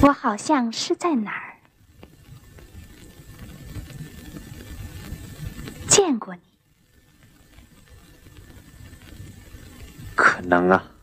我好像是在哪儿见过你。 可能啊。